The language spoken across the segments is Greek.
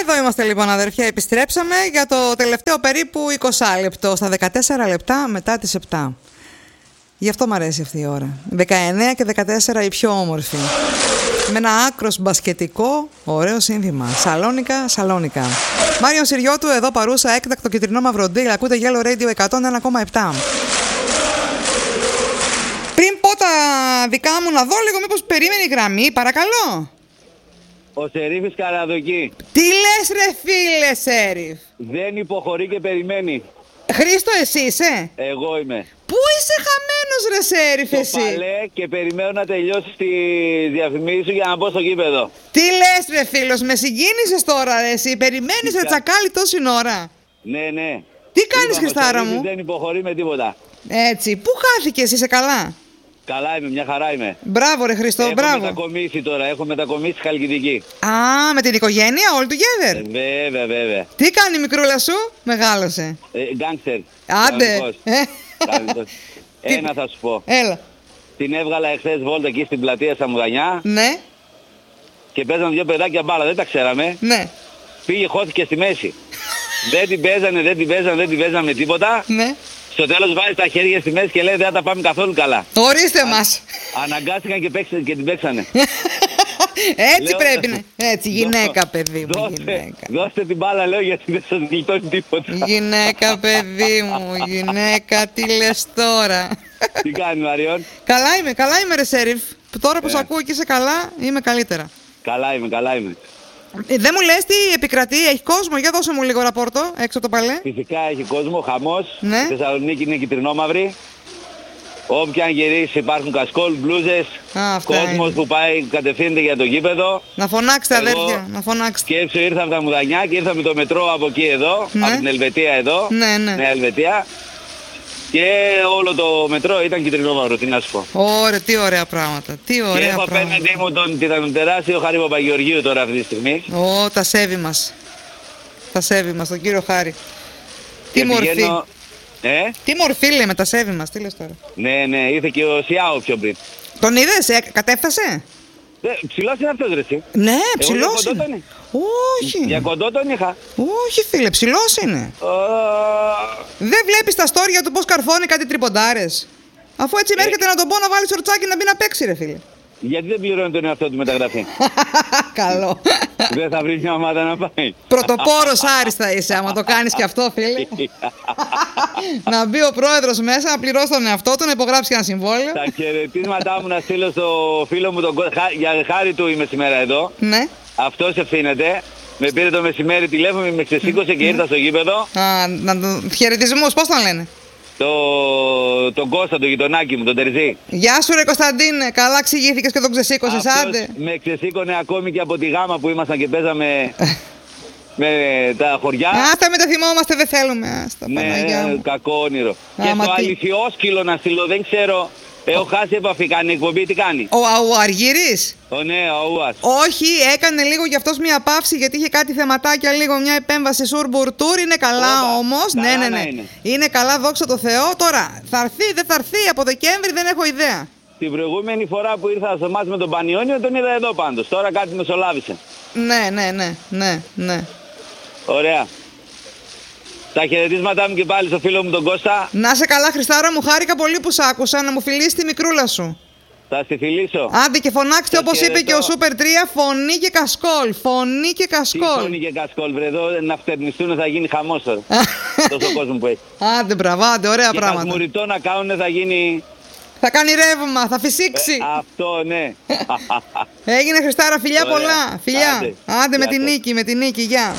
Εδώ είμαστε λοιπόν αδερφιά, επιστρέψαμε για το τελευταίο περίπου 20 λεπτό, στα 14 λεπτά μετά τις 7. Γι' αυτό μου αρέσει αυτή η ώρα. 19 και 14 η πιο όμορφη. Με ένα άκρος μπασκετικό, ωραίο σύνθημα. Σαλόνικα, Σαλόνικα. Μάριο Συριώτου, εδώ παρούσα, έκτακτο κυτρινό μαυροντήλ. Ακούτε Yellow Radio 101,7. Πριν πω τα δικά μου, να δω λίγο μήπως περίμενε η γραμμή, παρακαλώ. Ο Σερίφης Καραδοκή. Τι λες ρε φίλε Σερίφ? Δεν υποχωρεί και περιμένει. Χρήστο, εσύ είσαι? Εγώ είμαι. Πού είσαι χαμένος ρε Σερίφ εσύ? Στο Παλέ και περιμένω να τελειώσει τη διαφημίση σου για να μπω στο γήπεδο. Τι λες ρε φίλος, με συγκίνησες τώρα ρε εσύ? Περιμένεις ρε τσακάλι τόση ώρα? Ναι, ναι. Τι κάνεις Χριστάρα μου? Δεν υποχωρεί με τίποτα. Έτσι, πού χάθηκες, είσαι καλά? Καλά είμαι, μια χαρά είμαι. Μπράβο ρε Χριστό, έχω μπράβο. Μετακομίσει τώρα, έχω μετακομίσει στη Χαλκιδική. Α, με την οικογένεια, all together. Βέβαια, βέβαια. Τι κάνει η μικρούλα σου? Μεγάλωσε. Γκάνγκστερ. Άντε. Ένα θα σου πω. Έλα. Την έβγαλα εχθές βόλτα εκεί στην πλατεία Σαμουδανιά. Ναι. Και παίζαν δύο παιδάκια μπάλα, δεν τα ξέραμε. Ναι. Πήγε, χώθηκε στη μέση. δεν την παίζανε με τίποτα. Ναι. Στο τέλος βάζει τα χέρια στη μέση και λέει δεν τα πάμε καθόλου καλά. Ορίστε μας. Αναγκάστηκαν και την παίξανε. Έτσι πρέπει να. Έτσι, γυναίκα παιδί μου. Δώστε την μπάλα λέω γιατί δεν σας γλιτώνει τίποτα. Γυναίκα παιδί μου, γυναίκα, τι λες τώρα? Τι κάνει Μαριών? Καλά είμαι ρε Σερίφ. Τώρα που σ' ακούω και είσαι καλά, είμαι καλύτερα. Καλά είμαι. Δεν μου λες τι επικρατεί, έχει κόσμο? Για δώσε μου λίγο ραπόρτο έξω από το Παλέ. Φυσικά έχει κόσμο, χαμός. Ναι. Η Θεσσαλονίκη είναι κυτρινόμαυρη. Όποια αν γυρίσει υπάρχουν κασκόλ, μπλούζες. Κόσμος που πάει κατευθύνεται για το γήπεδο. Να φωνάξετε αδέρφια, να φωνάξετε. Σκέψου ήρθα από τα Μουδανιά και ήρθα με το μετρό από εκεί εδώ, ναι. Από την Ελβετία εδώ. Ναι. Νέα Ελβετία. Και όλο το μετρό ήταν κυτρινόμαυρο, τι να σου πω. Ωραία, τι ωραία πράγματα. Τι ωραία και έχω απέναντι μου τον τεράστιο Χάρη Παπαγεωργίου τώρα αυτή τη στιγμή. Τα σέβη μας. Τα σέβη μας, τον κύριο Χάρη. Και τι μορφή. Πηγαίνω... Τι μορφή λέμε, τα σέβη μας, τι λες τώρα? Ναι, ήρθε και ο Σιάο πιο πριν. Τον είδες, κατέφτασε? Ψηλός είναι αυτός ρε εσύ. Ναι, ψηλός είναι. Όχι. Για κοντό τον είχα. Όχι φίλε, ψηλός είναι. Δεν βλέπεις τα στόρια του πως καρφώνει κάτι τριποντάρες? Αφού έτσι με έρχεται να τον πω να βάλει σορτσάκι να μπει να παίξει ρε φίλε. Γιατί δεν πληρώνει τον εαυτό του μεταγραφή? Καλό. Δεν θα βρει μια ομάδα να πάει. Πρωτοπόρος άριστα είσαι, άμα το κάνεις και αυτό φίλε. Να μπει ο πρόεδρος μέσα, να πληρώσει τον εαυτό του, να υπογράψει ένα συμβόλαιο. Τα χαιρετίσματά μου να στείλω στο φίλο μου τον για χάρη του είμαι σήμερα εδώ. Ναι. Αυτός ευθύνεται. Με πήρε το μεσημέρι τηλέφωνο, με ξεσήκωσε και ήρθα στο γήπεδο. Χαιρετισμούς, πώς τον λένε? Τον Κώστα, το γειτονάκι μου, τον Τερζή. Γεια σου ρε Κωνσταντίνε, καλά ξηγήθηκες και τον ξεσήκωσες, άντε. Με ξεσήκωνε ακόμη και από τη Γάμα που ήμασταν και παίζαμε με τα χωριά. Άστα, με τα θυμόμαστε, δεν θέλουμε. Άστα, ναι, κακό όνειρο. Και στο αληθιόσκυλο να στείλω, δεν ξέρω. Έχω χάσει επαφή, κάνει εκπομπή, τι κάνει? Ο Αργύρης. Ναι, ο Αούας. Όχι, έκανε λίγο γι' αυτός μια παύση γιατί είχε κάτι θεματάκια, λίγο μια επέμβαση σουρμπουρτούρ. Είναι καλά όμως. Ναι. Είναι καλά, δόξα τω Θεώ. Τώρα, θα έρθει, δεν θα έρθει, από Δεκέμβρη δεν έχω ιδέα. Την προηγούμενη φορά που ήρθα στο μάτς με τον Πανιόνιο τον είδα εδώ πάντως. Τώρα κάτι μεσολάβησε. Ναι. Ωραία. Τα χαιρετίσματά μου και πάλι στο φίλο μου τον Κώστα. Να σε καλά Χριστάρα μου, χάρηκα πολύ που σ' άκουσα, να μου φιλήσεις τη μικρούλα σου. Θα στη φιλήσω. Άντε και φωνάξτε όπως είπε και ο Σούπερ 3, φωνή και κασκόλ, φωνή και κασκόλ. Τι φωνή και κασκόλ βρε, εδώ να φτερνιστούν θα γίνει χαμός τώρα. Τόσο κόσμο που έχει. Άντε μπραβάντε, ωραία πράγματα. Και χασμουριτό να κάνουν θα γίνει... Θα κάνει ρεύμα, θα φυσήξει. Αυτό ναι. Έγινε Χριστάρα, φιλιά πολλά. Φιλιά. Άντε με την νίκη, γεια.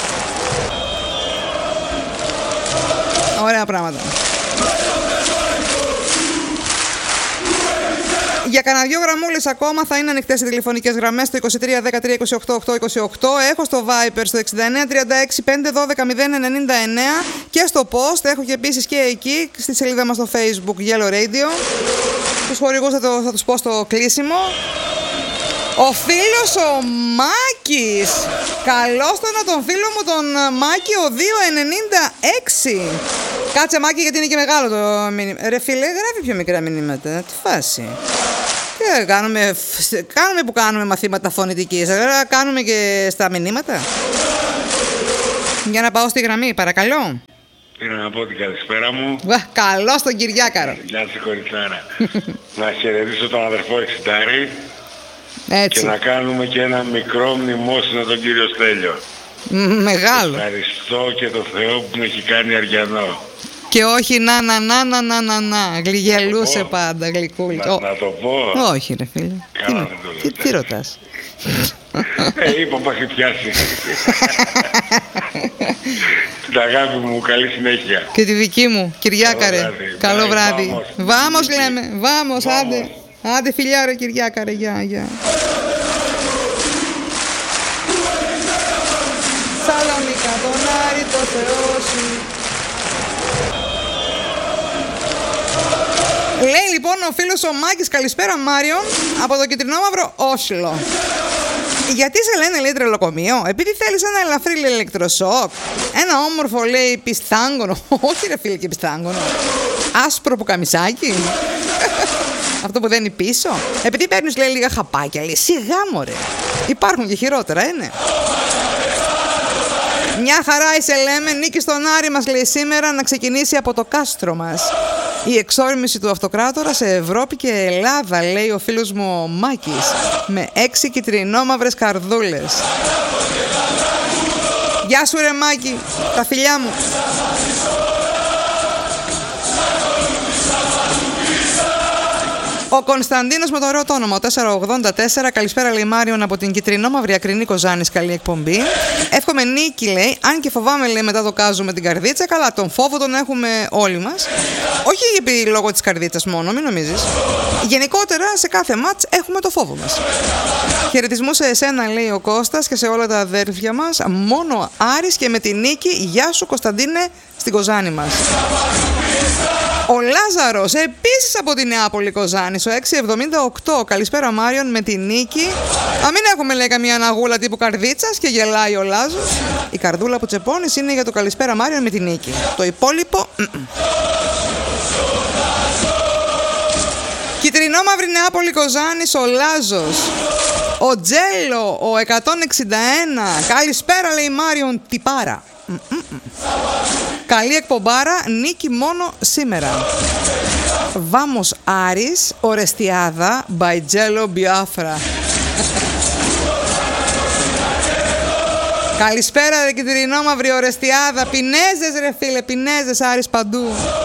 Ωραία πράγματα. Για κανένα δυο γραμμούλες ακόμα θα είναι ανοιχτές οι τηλεφωνικές γραμμές στο 23 13 28 8 28. Έχω στο Viper στο 69 36 512 099 και στο post. Έχω και επίσης και εκεί στη σελίδα μας στο Facebook Yellow Radio. Τους χορηγούς θα τους πω στο κλείσιμο. Ο φίλος ο Μάκης. Καλώς τον φίλο μου τον Μάκη ο 296. Κάτσε Μάκη γιατί είναι και μεγάλο το μήνυμα. Ρε φίλε, γράφει πιο μικρά μηνύματα. Τι φάση. Τι κάνουμε που κάνουμε μαθήματα φωνητικής. Κάνουμε και στα μηνύματα. Για να πάω στη γραμμή, παρακαλώ. Θέλω να πω την καλησπέρα μου. Καλώς τον Κυριάκαρο. Γεια σας κοριτσάρα. Να χαιρετήσω τον αδερφό Εξιτάρη. Έτσι. Και να κάνουμε και ένα μικρό μνημόσυνο τον κύριο Στέλιο. Μεγάλο. Ευχαριστώ και το Θεό που με έχει κάνει αριανό. Και όχι να. Γλυγελούσε πάντα, γλυκούλη. Να το πω. Όχι ρε φίλε. Καλά, τι ρωτάς. Είπα που έχει πιάσει. Την αγάπη μου, καλή συνέχεια. Και τη δική μου, Κυριάκαρε. Καλό βράδυ. Βάμος λέμε, βάμος, άντε. Άντε φιλιά ρε Κυριάκαρε, γεια. Σαλονίκα, τον Άρη, το Θεό σου. Λέει λοιπόν ο φίλος ο Μάκης, καλησπέρα Μάριο, από το κυτρινόμαυρο Όσλο. Γιατί σε λένε λέει τρελοκομείο, επειδή θέλεις ένα ελαφρύ ηλεκτροσόκ, ένα όμορφο λέει πιστάγκονο, όχι ρε φίλε και πιστάγκονο, άσπρο πουκαμισάκι, αυτό που δένει πίσω, επειδή παίρνεις λέει λίγα χαπάκια, λέει σιγά μωρέ, υπάρχουν και χειρότερα είναι. Μια χαρά είσαι λέμε, νίκη στον Άρη μας λέει σήμερα να ξεκινήσει από το κάστρο μας. Η εξόρμηση του αυτοκράτορα σε Ευρώπη και Ελλάδα, λέει ο φίλος μου ο Μάκης, με 6 κυτρινόμαυρες καρδούλες. Γεια σου ρε Μάκη, τα φιλιά μου. Ο Κωνσταντίνος με το ωραίο το όνομα, 484. Καλησπέρα λέει Μάριον από την κυτρινόμαυρη Ακρινή Κοζάνης. Καλή εκπομπή. Εύχομαι νίκη λέει. Αν και φοβάμαι λέει μετά το κάζουμε την καρδίτσα. Καλά, τον φόβο τον έχουμε όλοι μας. Όχι επειδή λόγω της καρδίτσας μόνο, μην νομίζεις. Γενικότερα σε κάθε μάτς έχουμε το φόβο μας. Χαιρετισμού σε εσένα λέει ο Κώστας και σε όλα τα αδέρφια μας. Μόνο Άρης και με τη νίκη. Γεια σου Κωνσταντίνε στην Κοζάνη μας. Ο Λάζαρος, επίσης από τη Νεάπολη Κοζάνης, ο 678. Καλησπέρα Μάριον με τη νίκη. Α, μην έχουμε λέει καμία αναγούλα τύπου καρδίτσας και γελάει ο Λάζος. Η καρδούλα που τσεπώνεις είναι για το καλησπέρα Μάριον με τη νίκη. Το υπόλοιπο... Κυτρινόμαυρη Νεάπολη Κοζάνης, ο Λάζος. Ο Τζέλο, ο 161. Καλησπέρα λέει Μάριον τυπάρα. Καλή εκπομπάρα, νίκη μόνο σήμερα. Βάμος Άρης, Ορεστιάδα, by Jello Biafra. Καλησπέρα ρε κυτρινόμαυρη Ορεστιάδα. Πινέζες ρε φίλε, πινέζες Άρης παντού.